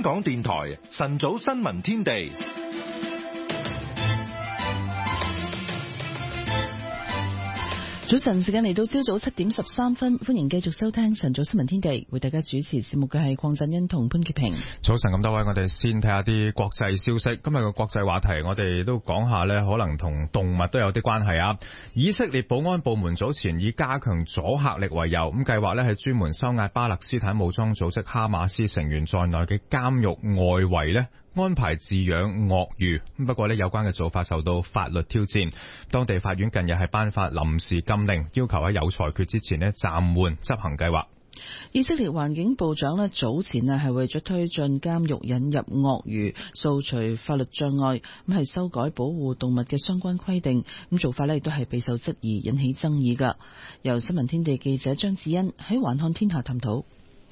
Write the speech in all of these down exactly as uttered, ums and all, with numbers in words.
港電台晨早新聞天地。 早晨，時間嚟到朝早七點十三分，歡迎繼續收聽晨早新聞天地，為大家主持節目嘅係鄺振恩同潘潔平。 早晨咁多位，我哋先睇下啲國際消息。今日嘅國際話題，我哋都講下呢，可能同動物都有啲關係啊。以色列保安部門早前以加強阻嚇力為由，咁計劃呢係專門收押巴勒斯坦武裝組織哈馬斯成員在內嘅監獄外圍呢安排飼養鱷魚，不過呢有關嘅做法受到法律挑戰。當地法院近日係頒發臨時禁令，要求喺有裁決之前呢暫緩執行計劃。 以色列環境部長呢早前啊係為咗推進監獄引入鱷魚，掃除法律障礙，咁係修改保護動物嘅相關規定。咁做法呢亦都係備受質疑，引起爭議㗎。由新聞天地記者張子欣喺環看天下探討。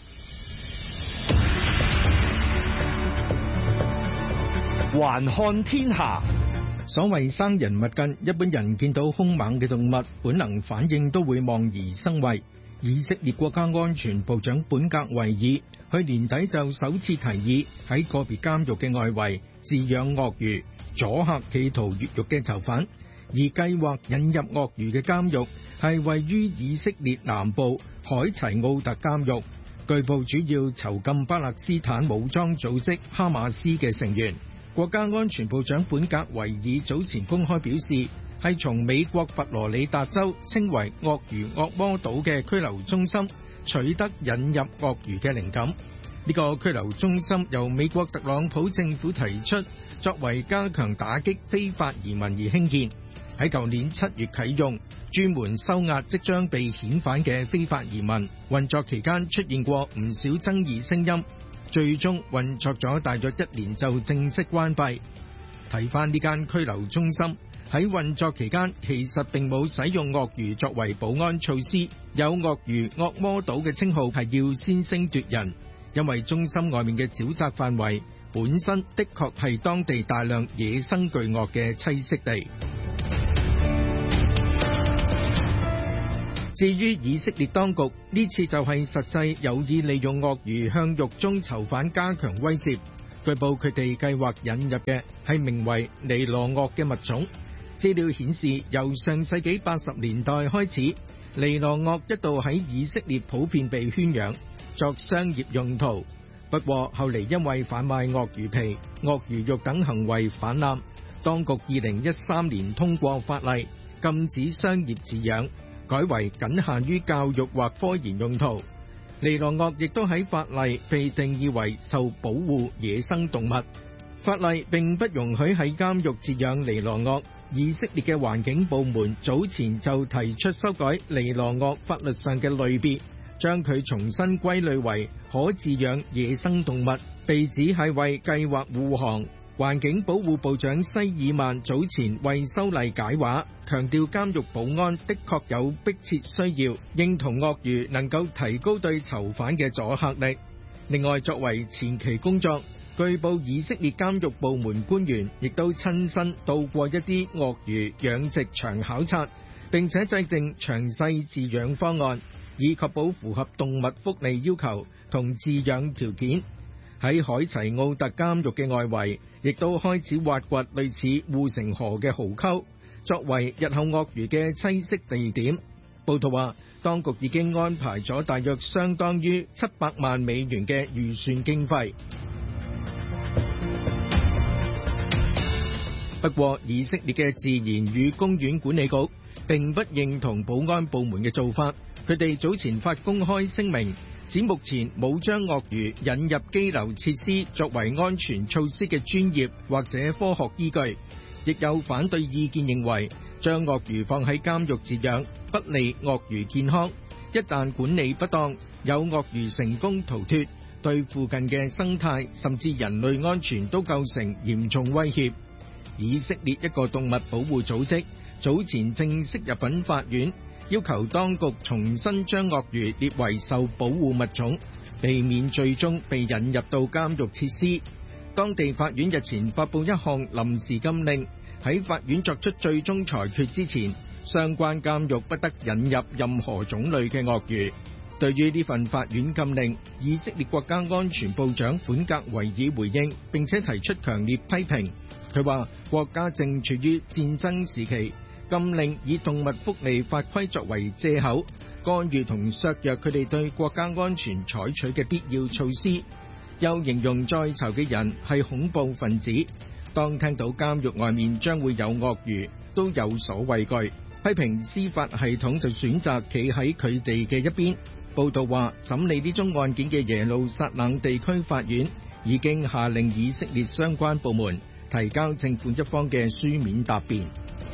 環看天下，所謂生人勿近，一般人見到兇猛嘅動物，本能反應都會望而生畏。以色列國家安全部長本格維爾去年底就首次提議喺個別監獄嘅外圍飼養鱷魚，阻嚇企圖越獄嘅囚犯。而計劃引入鱷魚嘅監獄係位於以色列南部海齊奧特監獄，據報主要囚禁巴勒斯坦武裝組織哈馬斯嘅成員。國家安全部長本格維爾早前公開表示，係從美國佛羅里達州稱為鱷魚惡魔島嘅拘留中心取得引入鱷魚嘅靈感。呢個拘留中心由美國特朗普政府提出，作為加強打擊非法移民而興建。喺舊年七月啟用，專門收押即將被遣返嘅非法移民。運作期間出現過唔少爭議聲音。最終運作咗大約一年就正式關閉。睇返呢間拘留中心喺運作期間，其實並冇使用鱷魚作為保安措施。有鱷魚惡魔島嘅稱號係要先聲奪人，因為中心外面嘅沼澤範圍本身的確係當地大量野生巨鱷嘅棲息地。至於以色列當局，呢次就係實際有意利用鱷魚向獄中囚犯加強威懾。據報佢哋計劃引入嘅係名為尼羅鱷嘅物種。資料顯示，由上世紀八十年代開始，尼羅鱷一度喺以色列普遍被圈養，作商業用途。不過後嚟因為販賣鱷魚皮、鱷魚肉等行為氾濫，當局二零一三年通過法例禁止商業飼養，改為僅限於教育或科研用途。尼羅鱷亦都喺法例被定義為受保護野生動物。法例並不容許喺監獄飼養尼羅鱷。以色列嘅環境部門早前就提出修改尼羅鱷法律上嘅類別，將佢重新歸類為可飼養野生動物，被指係為計劃護航。環境保護部長西爾曼早前為修例解話，強調監獄保安的確有迫切需要，認同鱷魚能夠提高對囚犯嘅阻嚇力。另外，作為前期工作，據報以色列監獄部門官員亦都親身到過一啲鱷魚養殖場考察，並且制定詳細飼養方案，以確保符合動物福利要求同飼養條件。喺海齊奧特監獄嘅外圍，亦都開始挖掘類似護城河嘅壕溝，作為日後鱷魚嘅棲息地點。報道話，當局已經安排咗大約相當於七百萬美元嘅預算經費。不過，以色列嘅自然與公園管理局並不認同保安部門嘅做法。佢哋早前發公開聲明，指目前冇將鱷魚引入羈留設施作為安全措施嘅專業或者科學依據，亦有反對意見認為將鱷魚放喺監獄飼養不利鱷魚健康，一旦管理不當，有鱷魚成功逃脫，對附近嘅生態甚至人類安全都構成嚴重威脅。以色列一個動物保護組織早前正式入稟法院，要求當局重新將鱷魚列為受保護物種，避免最終被引入到監獄設施。當地法院日前發布一項臨時禁令，喺法院作出最終裁決之前，相關監獄不得引入任何種類嘅鱷魚。 對於呢份法院禁令，以色列國家安全部長本格維爾回應，並且提出強烈批評。佢話國家正處於戰爭時期，禁令以動物福利法規作為藉口，干預同削弱佢哋對國家安全採取嘅必要措施。又形容在囚嘅人係恐怖分子，當聽到監獄外面將會有鱷魚，都有所畏懼。批評司法系統就選擇企喺佢哋嘅一邊。報道話，審理呢宗案件嘅耶路撒冷地區法院已經下令以色列相關部門提交政府一方嘅書面答辯。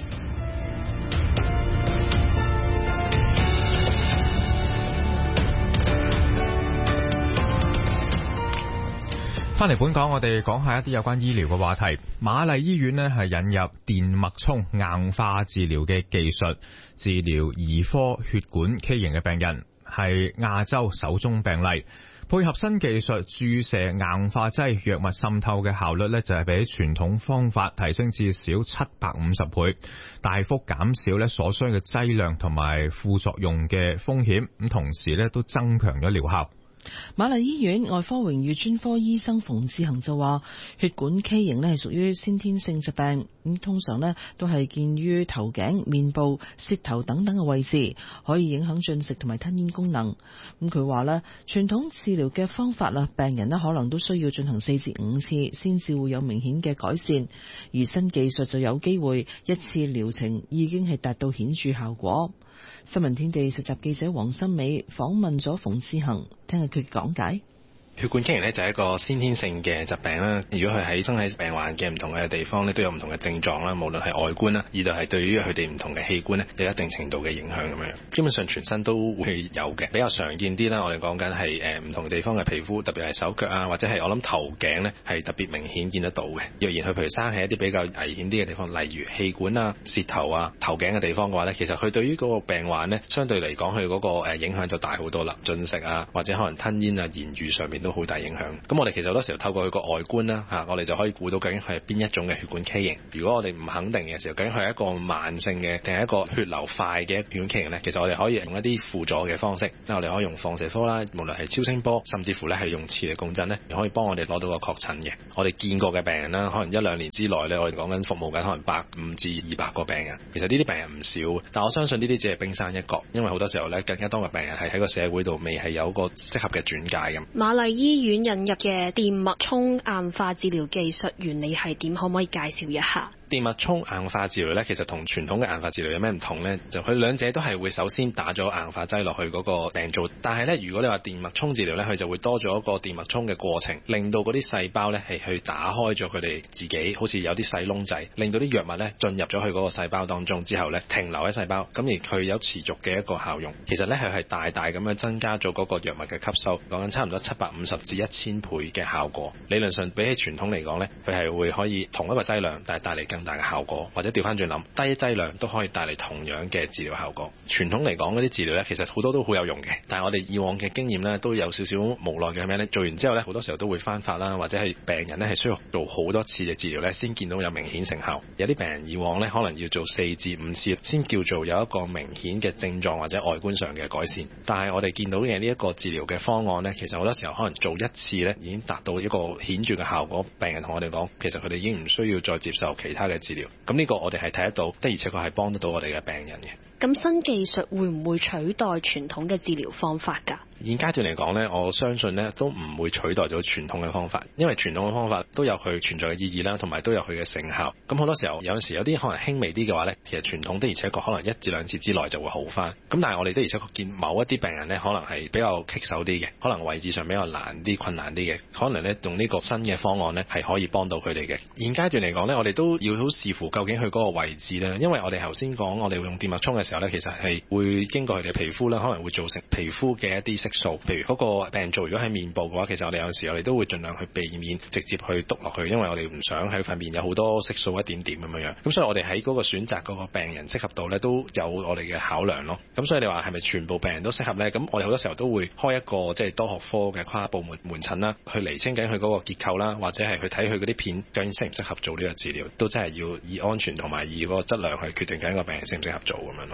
翻嚟本港，我哋講下一啲有關醫療嘅話題。瑪麗醫院呢係引入電脈衝硬化治療嘅技術，治療兒科血管畸形嘅病人，係亞洲首宗病例。配合新技術，注射硬化劑藥物滲透嘅效率呢就係比傳統方法提升至少七百五十倍，大幅減少呢所需嘅劑量同埋副作用嘅風險，咁同時呢都增強咗療效。 瑪麗醫院外科榮譽專科醫生馮志恒就話，血管畸形咧係屬於先天性疾病，咁通常咧都係見於頭頸、面部、舌頭等等嘅位置，可以影響進食同埋吞咽功能。咁佢話咧，傳統治療嘅方法啦，病人咧可能都需要進行四至五次先至會有明顯嘅改善，而新技術就有機會一次療程已經係達到顯著效果。新聞天地實習記者黃心美訪問咗馮志恒，聽下佢講解。 血管畸形咧就係一個先天性嘅疾病啦。如果佢喺身體病患嘅唔同嘅地方咧，都有唔同嘅症狀啦。無論係外觀啦，二就係對於佢哋唔同嘅器官咧，有一定程度嘅影響咁樣。基本上全身都會有嘅，比較常見啲啦。我哋講緊係誒唔同嘅地方嘅皮膚，特別係手腳啊，或者係我諗頭頸咧係特別明顯見得到嘅。若然佢譬如生喺一啲比較危險啲嘅地方，例如氣管啊、舌頭啊、頭頸嘅地方嘅話咧，其實佢對於嗰個病患咧，相對嚟講佢嗰個誒影響就大好多啦。進食啊，或者可能吞咽啊、言語上面都好大影響。咁我哋其實好多時候透過佢個外觀啦，嚇我哋就可以估到究竟佢係邊一種嘅血管畸形。如果我哋唔肯定嘅時候，究竟佢係一個慢性嘅定係一個血流快嘅血管畸形咧？其實我哋可以用一啲輔助嘅方式，我哋可以用放射科啦，無論係超聲波，甚至乎咧係用磁力共振咧，可以幫我哋攞到個確診嘅。我哋見過嘅病人啦，可能一兩年之內咧，我哋講緊服務緊可能百五至二百個病人。其實呢啲病人唔少，但我相信呢啲只係冰山一角，因為好多時候咧更加多嘅病人係喺個社會度未係有個適合嘅轉介咁。 瑪麗醫院引入嘅電脈衝硬化治療技術原理係點？可唔可以介紹一下？ 電脈衝硬化治療咧，其實同傳統嘅硬化治療有咩唔同呢？就佢兩者都係會首先打咗硬化劑落去嗰個病灶，但係咧，如果你話電脈衝治療咧，佢就會多咗一個電脈衝嘅過程，令到嗰啲細胞咧係去打開咗佢哋自己，好似有啲細窿仔，令到啲藥物咧進入咗去嗰個細胞當中之後咧停留喺細胞，咁而佢有持續嘅一個效用。其實咧佢係大大咁樣增加咗嗰個藥物嘅吸收，講緊差唔多七百五十至一千倍嘅效果。理論上比起傳統嚟講咧，佢係會可以同一個劑量，但係帶嚟更大嘅效果，或者調翻轉諗，低劑量都可以帶嚟同樣嘅治療效果。傳統嚟講嗰啲治療咧，其實好多都好有用嘅，但係我哋以往嘅經驗咧，都有少少無奈嘅係咩咧？做完之後咧，好多時候都會翻發啦，或者係病人咧係需要做好多次嘅治療咧，先見到有明顯成效。有啲病人以往咧，可能要做四至五次，先叫做有一個明顯嘅症狀或者外觀上嘅改善。但係我哋見到嘅呢一個治療嘅方案咧，其實好多時候可能做一次咧，已經達到一個顯著嘅效果。病人同我哋講，其實佢哋已經唔需要再接受其他嘅治療。咁呢個我哋係睇得到，的而且確係幫得到我哋嘅病人嘅。 咁新技術會唔會取代傳統嘅治療方法㗎？ 現階段嚟講呢，我相信呢都唔會取代咗傳統嘅方法，因為傳統嘅方法都有佢存在嘅意義啦，同埋都有佢嘅成效。咁好多時候有陣時有啲可能輕微啲嘅話呢，其實傳統的而且確可能一至兩次之內就會好返。咁但係我哋的而且確見某一啲病人呢，可能係比較棘手啲嘅，可能位置上比較難啲、困難啲嘅，可能呢用呢個新嘅方案呢係可以幫到佢哋嘅。現階段嚟講呢，我哋都要好視乎究竟佢嗰個位置呢，因為我哋頭先講我哋用電脈衝嘅時候呢，其實係會經過佢哋皮膚啦，可能會造成皮膚嘅一啲色素，譬如嗰個病灶如果喺面部嘅話，其實我哋有陣時我哋都會盡量去避免直接去篤落去，因為我哋唔想喺塊面有好多色素一點點咁樣樣。咁所以我哋喺嗰個選擇嗰個病人適合度咧，都有我哋嘅考量咯。咁所以你話係咪全部病人都適合咧？咁我哋好多時候都會開一個即係多學科嘅跨部門門診啦，去釐清緊佢嗰個結構啦，或者係去睇佢嗰啲片究竟適唔適合做呢個治療，都真係要以安全同埋以嗰個質量去決定緊個病人適唔適合做咁樣咯。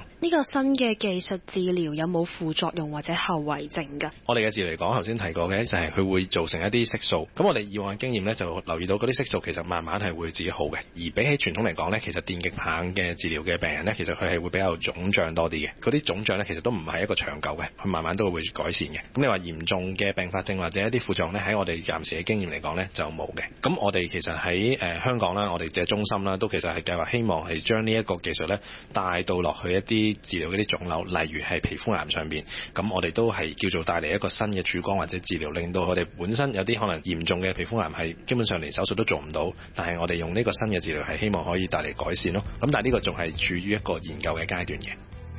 呢個新嘅技術治療有冇副作用或者後遺症㗎？ 我哋嘅治療嚟講，頭先提過嘅就係佢會造成一啲色素。咁我哋以往嘅經驗咧，就留意到嗰啲色素其實慢慢係會自己好嘅。而比起傳統嚟講咧，其實電極棒嘅治療嘅病人咧，其實佢係會比較腫脹多啲嘅。嗰啲腫脹咧，其實都唔係一個長久嘅，佢慢慢都會改善嘅。咁你話嚴重嘅併發症或者一啲副作用咧，喺我哋暫時嘅經驗嚟講咧就冇嘅。咁我哋其實喺誒、呃、香港啦，我哋嘅中心啦，都其實係計劃希望係將呢一個技術咧帶到落去一啲治療嗰啲腫瘤，例如係皮膚癌上邊。咁我哋都係叫做帶嚟一個新嘅曙光或者治療，令到我哋本身有啲可能嚴重嘅皮膚癌係基本上連手術都做唔到，但係我哋用呢個新嘅治療係希望可以帶嚟改善咯。咁但係呢個仲係處於一個研究嘅階段嘅。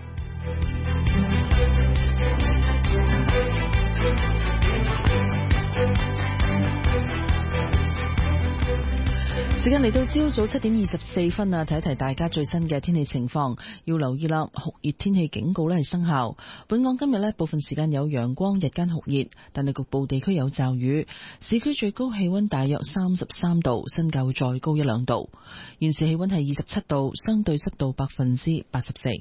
時間嚟到朝早七點二十四分啊，提一提大家最新嘅天氣情況，要留意啦。酷熱天氣警告咧係生效。本港今日咧部分時間有陽光，日間酷熱，但係局部地區有驟雨。市區最高氣溫大約三十三度，新界會再高一兩度。現時氣溫係二十七度，相對濕度百分之八十四。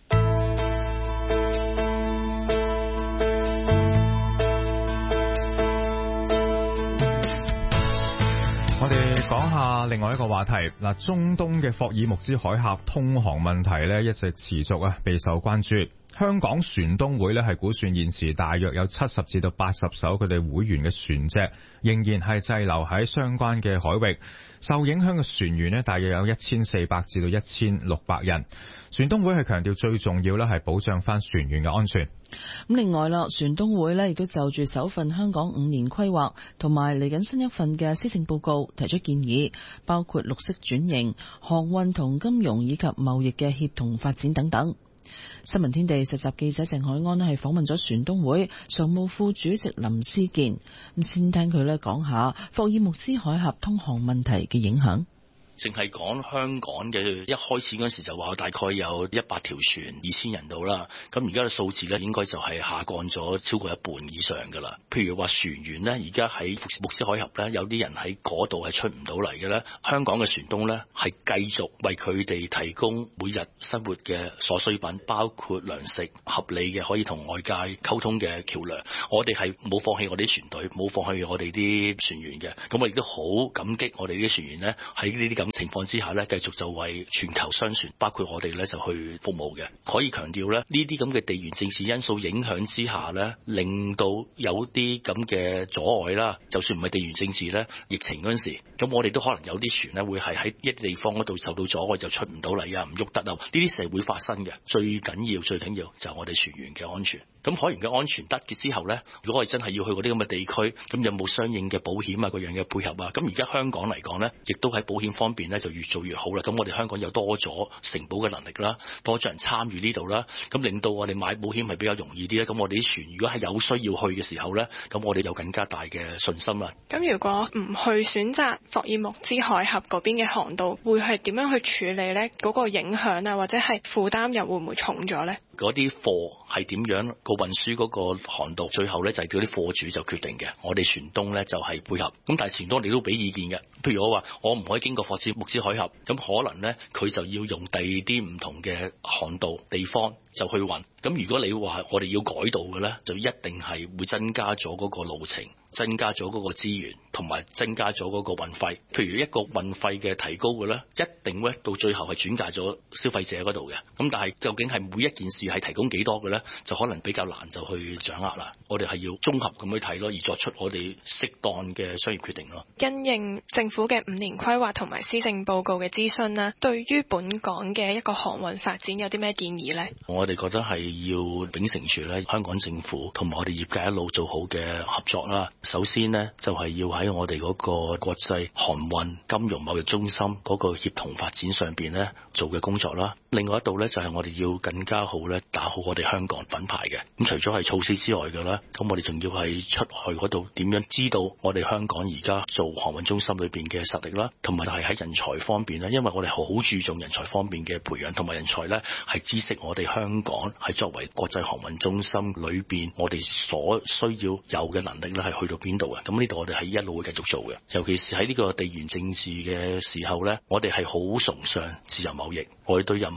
我哋講下另外一個話題，嗱，中東嘅霍爾木茲海峽通航問題咧一直持續啊，備受關注。香港船東會咧係估算現時大約有七十至到八十艘佢哋會員嘅船隻仍然係滯留喺相關嘅海域，受影響嘅船員咧大約有一千四百至到一千六百人。船東會係強調最重要咧係保障翻船員嘅安全。 咁另外啦，船東會咧亦都就住首份香港五年規劃同埋嚟緊新一份嘅施政報告提出建議，包括綠色轉型、航運同金融以及貿易嘅協同發展等等。新聞天地實習記者鄭海安咧係訪問咗船東會常務副主席林思健，咁先聽佢咧講下霍爾木茲海峽通航問題嘅影響。 淨係講香港嘅一開始嗰時就話大概有一百條船二千人度啦，咁而家嘅數字咧應該就係下降咗超過一半以上噶啦。譬如話船員咧，而家喺霍爾木茲海峽咧，有啲人喺嗰度係出唔到嚟嘅咧，香港嘅船東咧係繼續為佢哋提供每日生活嘅所需品，包括糧食、合理嘅可以同外界溝通嘅橋梁。我哋係冇放棄我哋啲船隊，冇放棄我哋啲船員嘅。咁我亦都好感激我哋啲船員咧喺呢啲咁情況之下咧，繼續就為全球商船，包括我哋咧就去服務嘅。可以強調咧，呢啲咁嘅地緣政治因素影響之下咧，令到有啲咁嘅阻礙啦。就算唔係地緣政治咧，疫情嗰陣時，咁我哋都可能有啲船咧會係喺一啲地方嗰度受到阻礙，就出唔到嚟啊，唔喐得啊。呢啲社會發生嘅，最緊要最緊要就係我哋船員嘅安全。咁海員嘅安全得嘅之後咧，如果我哋真係要去嗰啲咁嘅地區，咁有冇相應嘅保險啊，嗰樣嘅配合啊？咁而家香港嚟講咧，亦都喺保險方面咧就越做越好啦。咁我哋香港又多咗承保嘅能力啦，多咗人參與呢度啦，咁令到我哋買保險係比較容易啲咧。咁我哋啲船如果係有需要去嘅時候咧，咁我哋有更加大嘅信心啦。 咁如果唔去選擇霍爾木茲海峽嗰邊嘅航道，會係點樣去處理咧？嗰個影響啊，或者係負擔又會唔會重咗咧？ 嗰啲貨係點樣個運輸嗰個航道，最後咧就係叫啲貨主就決定嘅。我哋船東咧就係配合，咁但係船東你都俾意見嘅。譬如我話我唔可以經過霍爾木茲海峽，咁可能咧佢就要用第二啲唔同嘅航道地方就去運。咁如果你話我哋要改道嘅咧，就一定係會增加咗嗰個路程，增加咗嗰個資源，同埋增加咗嗰個運費。譬如一個運費嘅提高嘅咧，一定咧到最後係轉嫁咗消費者嗰度嘅。咁但係究竟係每一件事係提供幾多嘅咧，就可能比較難就去掌握啦。我哋係要綜合咁去睇咯，而作出我哋適當嘅商業決定咯。 因應政府嘅五年規劃同埋施政報告嘅諮詢啦，對於本港嘅一個航運發展有啲咩建議咧？ 我哋覺得係要秉承住咧香港政府同埋我哋業界一路做好嘅合作啦。首先呢，就係要喺我哋嗰個國際航運金融貿易中心嗰個協同發展上邊咧做嘅工作啦。另外一度咧就係我哋要更加好咧打好我哋香港品牌嘅。咁除咗係措施之外嘅啦，咁我哋仲要係出去嗰度點樣知道我哋香港而家做航運中心裏邊嘅實力啦，同埋係喺人才方面咧，因為我哋好注重人才方面嘅培養，同埋人才咧係知識我哋香港係作為國際航運中心裏邊我哋所需要有嘅能力咧係去到邊度嘅。咁呢度我哋係一路會繼續做嘅，尤其是喺呢個地緣政治嘅時候咧，我哋係好崇尚自由貿易，我哋對任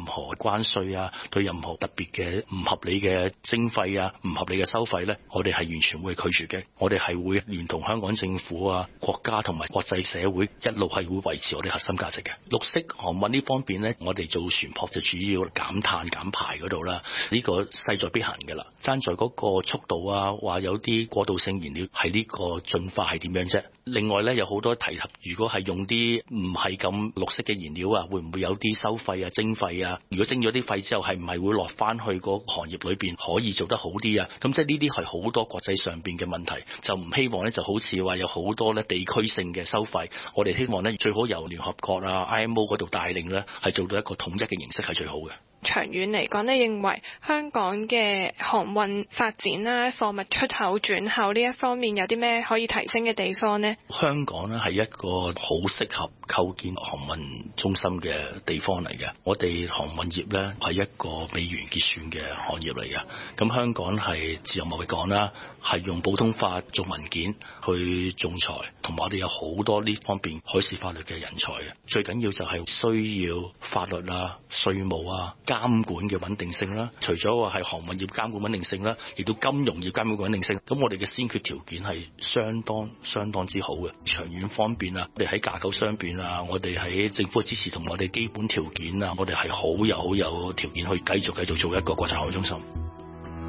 何關稅啊，對任何特別嘅唔合理嘅徵費啊，唔合理嘅收費呢，我哋係完全會拒絕嘅。我哋係會聯同香港政府啊、國家同埋國際社會一路係會維持我哋核心價值嘅。綠色航運呢方面呢，我哋做船舶就主要減碳減排嗰度啦，呢個勢在必行嘅啦。爭在嗰個速度啊，話有啲過渡性燃料係呢個進化係點樣啫？另外呢，有好多提及，如果係用啲唔係咁綠色嘅燃料啊，會唔會有啲收費啊、徵費啊？如果徵咗啲費之後，係唔係會落翻去個行業裏邊可以做得好啲啊？咁即係呢啲係好多國際上邊嘅問題，就唔希望呢就好似話有好多咧地區性嘅收費。我哋希望呢最好由聯合國啊、I M O 嗰度帶領呢，係做到一個統一嘅形式係最好嘅。 長遠嚟講，你認為香港嘅航運發展啦、貨物出口轉口呢一方面有啲咩可以提升嘅地方呢？ 香港呢係一個好適合構建航運中心嘅地方嚟嘅。我哋航運業呢係一個美元結算嘅行業嚟嘅。咁香港係自由貿易港啦，係用普通法做文件去仲裁，同埋我哋有好多呢方面海事法律嘅人才嘅。最緊要就係需要法律啊、稅務啊、監管嘅穩定性啦，除咗話係航運業監管穩定性啦，亦都金融業監管穩定性。咁我哋嘅先決條件係相當相當之好嘅。長遠方面啊，我哋喺架構上邊啊，我哋喺政府嘅支持同我哋基本條件啊，我哋係好有好有條件去繼續繼續做一個國際航運中心。